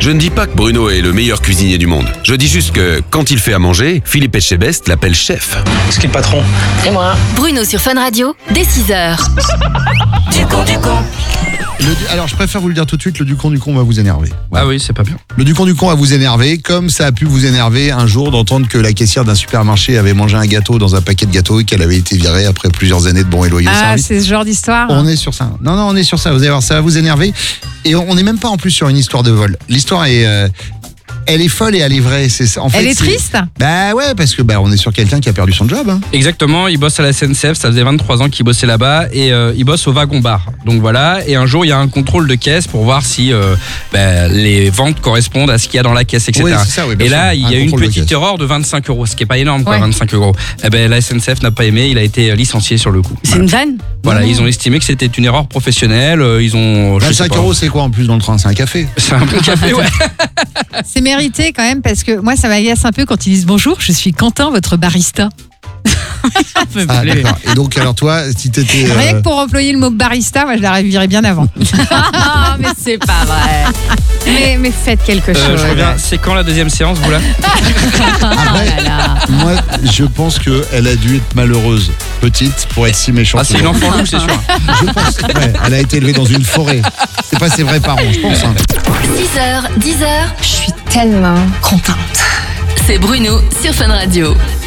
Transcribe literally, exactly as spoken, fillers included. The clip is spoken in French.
Je ne dis pas que Bruno est le meilleur cuisinier du monde. Je dis juste que, quand il fait à manger, Philippe Etchebest l'appelle chef. C'est qui le patron? Et moi. Bruno sur Fun Radio, dès six heures. Du con, du con. Le, alors je préfère vous le dire tout de suite, le Ducon du con va vous énerver. Ouais. Ah oui, c'est pas bien. Le Ducon du con va vous énerver, comme ça a pu vous énerver un jour d'entendre que la caissière d'un supermarché avait mangé un gâteau dans un paquet de gâteaux et qu'elle avait été virée après plusieurs années de bons et loyaux Ah, services. c'est ce genre d'histoire. On est sur ça. Non, non, on est sur ça. Vous allez voir, ça va vous énerver. Et on n'est même pas en plus sur une histoire de vol. L'histoire est... Euh, elle est folle et elle est vraie. C'est, en fait, Elle est c'est... triste. Bah ouais, parce que bah, on est sur quelqu'un qui a perdu son job. Hein. Exactement, il bosse à la S N C F, ça faisait vingt-trois ans qu'il bossait là-bas et euh, il bosse au wagon-bar. Donc voilà, et un jour il y a un contrôle de caisse pour voir si euh, bah, les ventes correspondent à ce qu'il y a dans la caisse, et cetera. Oui, c'est ça, oui, bien et sûr. là, il y a Un une contrôle de petite caisse. erreur de vingt-cinq euros, ce qui est pas énorme, quoi, Ouais. vingt-cinq euros. Et ben la S N C F n'a pas aimé, il a été licencié sur le coup. C'est une vanne. Voilà, Non. ils ont estimé que c'était une erreur professionnelle. euh, Ils ont. je sais vingt-cinq pas. euros, c'est quoi en plus dans le train? C'est un café. C'est un bon café, ouais. C'est mérité quand même parce que moi ça m'agace un peu quand ils disent bonjour, je suis Quentin, votre barista. Ah, d'accord. Et donc, alors toi, si t'étais. euh, Rien que pour employer le mot barista, moi je la virais bien avant. Ah, mais c'est pas vrai. mais, mais faites quelque Euh, chose. je reviens. C'est quand la deuxième séance, vous là? Après, moi, je pense qu'elle a dû être malheureuse, petite, pour être si méchante. Ah, c'est une enfant loup, c'est sûr. Je pense. Ouais, elle a été élevée dans une forêt. C'est pas ses vrais parents, je pense. Hein. six heures, dix heures, Je suis tellement contente. c'est Bruno sur Fun Radio.